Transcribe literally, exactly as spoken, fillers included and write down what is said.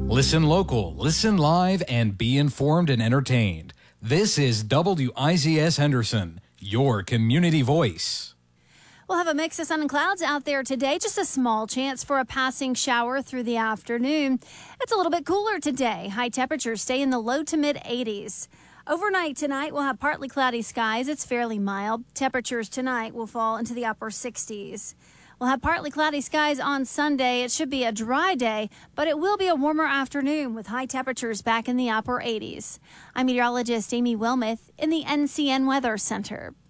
Listen local, listen live, and be informed and entertained. This is W I Z S Henderson, your community voice. We'll have a mix of sun and clouds out there today. Just a small chance for a passing shower through the afternoon. It's a little bit cooler today. High temperatures stay in the low to mid eighties. Overnight tonight, we'll have partly cloudy skies. It's fairly mild. Temperatures tonight will fall into the upper sixties. We'll have partly cloudy skies on Sunday. It should be a dry day, but it will be a warmer afternoon with high temperatures back in the upper eighties. I'm meteorologist Amy Wilmoth in the N C N Weather Center.